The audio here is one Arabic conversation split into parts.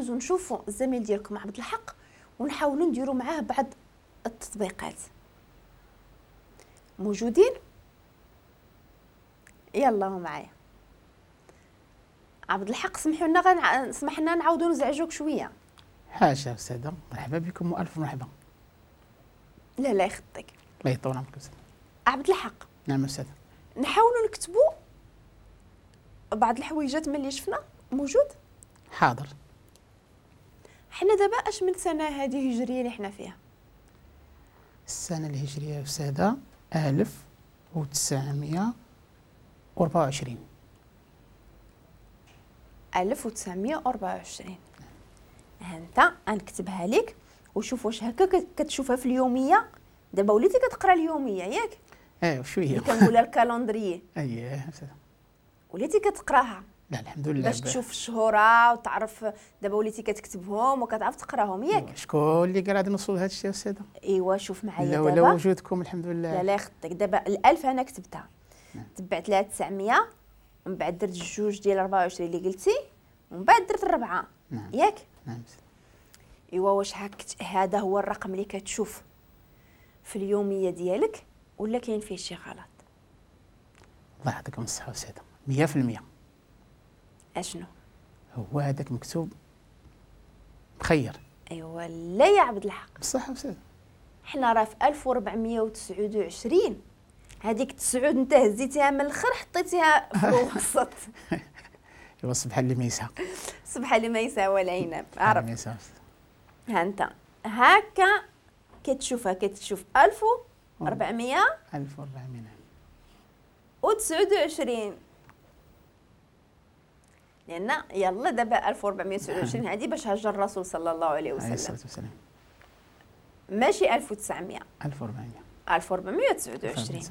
ندوزو نشوفوا الزميل ديالكم عبد الحق ونحاولوا نديروا معاه بعض التطبيقات. موجودين؟ يلا هو معايا. عبد الحق سمح لنا نعاودوا نزعجوك شويه. حاشا أستاذة، مرحبا بكم وألف مرحبا. لا يخطيك. الله يطول عمرك أستاذة. عبد الحق. نعم أستاذة. نحاولوا نكتبوا بعض الحويجات من اللي شفنا. موجود؟ حاضر. حنا دابا اش من سنه هذه هجريه اللي حنا فيها؟ السنة الهجرية أستاذة 1924. 1924. هانتا غنكتبها لك وشوف واش هكا كتشوفها في اليوميه. دابا وليتي كتقرا اليوميه ياك؟ ايوا شويه اللي كنقولها الكالندريه. اييه أستاذة. وليتي كتقراها لا الحمد لله باش تشوف الشهورة وتعرف. دابا وليتي كتكتبهم وكتعرف تقراهم ياك؟ شكون اللي قاعد نوصل لهذا الشيء أستاذة؟ ايوا شوف معايا لا دابا. ولا وجودكم الحمد لله. لا يخطيك. دابا الألف انا كتبتها. نعم. تبعت لها 900 ومن بعد درت الجوج ديال 24 اللي قلتي ومن بعد درت 4. نعم. ياك؟ نعم. ايوا واش هذا هو الرقم اللي كتشوف في اليوميه ديالك ولا كاين فيه شي غلط؟ الله يعطيكم الصحة أستاذة. 100%. اشنو هو هذاك مكتوب مخير. ايوا لا يا عبد الحق، بصح أستاذة. حنا راه في 1429. هذيك 9 انت هزيتيها من الاخر حطيتيها في الوسط. ايوا سبحان اللي ما يسعى. سبحان اللي ما يساوى العنب. عرف ما يسعى. ها انت هكا كتشوف 1429. 1400. لان يلا دابا 1429 هذه باش هاجر الرسول صلى الله عليه عليه وسلم، الصلاة والسلام. ماشي 1900. 1400. 1429.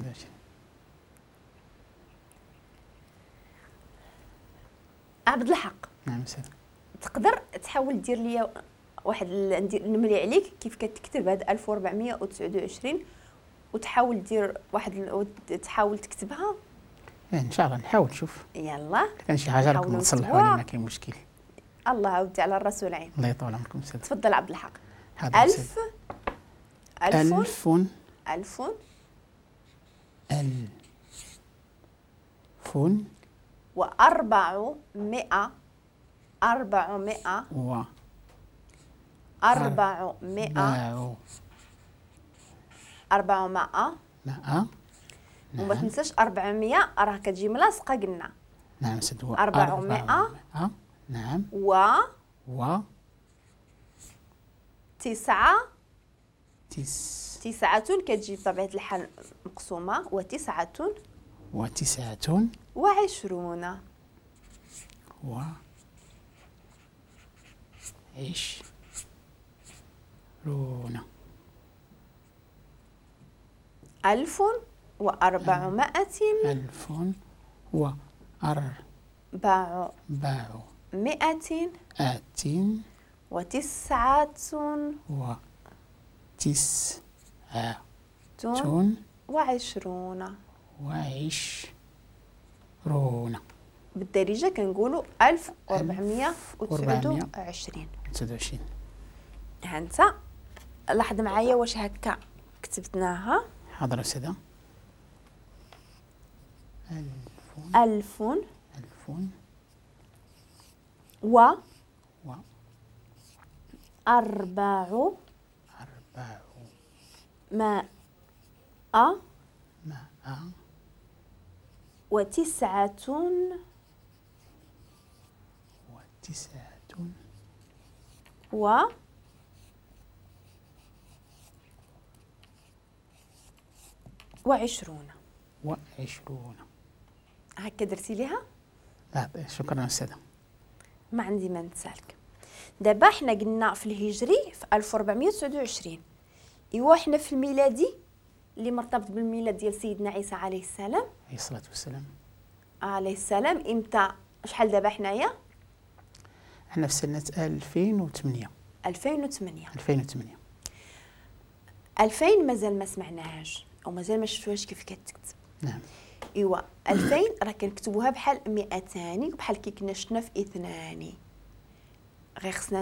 عبد الحق، نعم أستاذة. تقدر تحاول دير لي واحد نملي عليك كيف كتكتب هاد 1429 وتحاول دير واحد تحاول تكتبها؟ ان شاء الله نحاول نشوف. يلا كان شي حاجه راكم تصلحوا لي ما كاين مشكل. الله عاودي على الرسول عين. الله يطول عمركم أستاذ. تفضل عبد الحق. ألف. ألف. وأربعمائة. 400. وما تنساش 400 راه كتجي ملاصقه قلنا. نعم سيد. 400. نعم. و 9. 9 كتجي بطبيعه الحال مقسومه و9 و20. ألف وأربعمائة. 400 وتسعة وعشرون. بالدارجة كنقولوا 1429. هانتا لاحظ معايا واش هكا كتبتناها. حاضر أستاذة. 1000 و 400 وتسعة وعشرون. هكا درتي ليها؟ لا شكرا أستاذة. ما عندي ما نسالك. دابا حنا قلنا في الهجري في 1429. ايوا حنا في الميلادي اللي مرتبط بالميلاد ديال سيدنا عيسى عليه السلام. عليه الصلاة والسلام. عليه السلام. امتى شحال دابا حنايا؟ حنا في سنة 2008. 2008. 2000 مازال ما سمعناهاش او مازال ما شفتوهاش كيف كتكتب. نعم. ايوا 2000 راه كنكتبوها بحال 200 وبحال كي كنا شفنا في 2. غير خصنا